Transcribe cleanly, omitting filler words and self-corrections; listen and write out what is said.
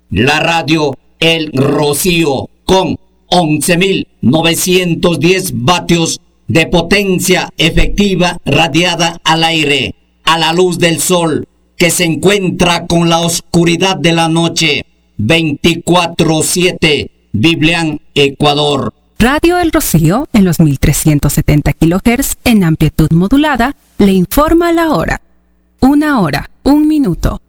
La radio El Rocío con 11.910 vatios de potencia efectiva radiada al aire, a la luz del sol, que se encuentra con la oscuridad de la noche, 24/7, Biblián, Ecuador. Radio El Rocío, en los 1370 kHz en amplitud modulada, le informa la hora. 1 hora, 1 minuto.